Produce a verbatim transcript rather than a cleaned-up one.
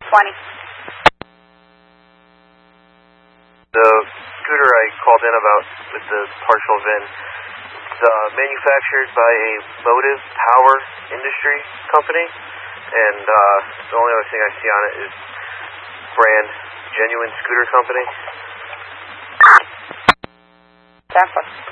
twenty. The scooter I called in about with the partial V I N, it's uh, manufactured by a Motive Power Industry company, and uh, the only other thing I see on it is brand Genuine Scooter Company. Tampa.